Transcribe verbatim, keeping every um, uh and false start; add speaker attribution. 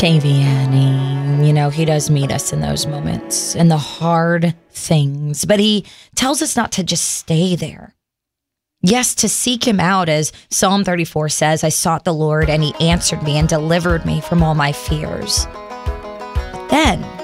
Speaker 1: Kaviani, you know, he does meet us in those moments, in the hard things, but he tells us not to just stay there. Yes, to seek him out, as Psalm thirty-four says, I sought the Lord and he answered me and delivered me from all my fears. But then